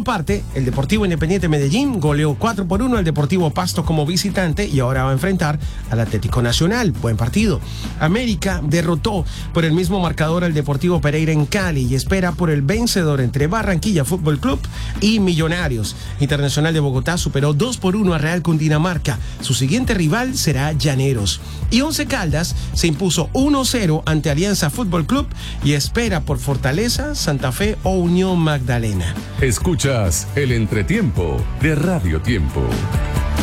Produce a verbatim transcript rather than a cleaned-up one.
parte, el Deportivo Independiente Medellín goleó cuatro por uno al Deportivo Pasto como visitante y ahora va a enfrentar al Atlético Nacional. Buen partido. América derrotó por el mismo marcador al Deportivo Pereira en Cali y espera por el vencedor entre Barranquilla Fútbol Club y Millonarios. Internacional de Bogotá superó dos por uno a Real Cundinamarca. Su siguiente rival será Llaneros. Y Once Caldas se impuso uno cero ante Alianza Fútbol Club y espera por Fortaleza, Santa Fe o Unión Magdalena. Escuchas el entretiempo de Radio Tiempo.